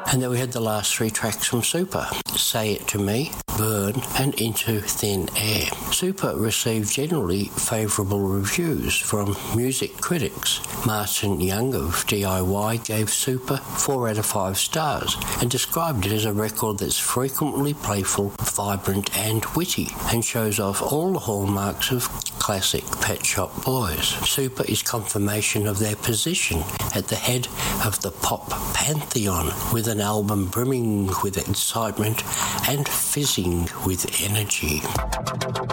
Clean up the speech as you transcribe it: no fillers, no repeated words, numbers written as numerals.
And then we had the last three tracks from Super, Say It To Me, Burn and Into Thin Air. Super received generally favourable reviews from music critics. Martin Young of DIY gave Super 4 out of 5 stars and described it as a record that's frequently playful, vibrant and witty and shows off all the hallmarks of classic Pet Shop Boys. Super is confirmation of their position at the head of the pop pantheon, with an album brimming with excitement and fizzing with energy.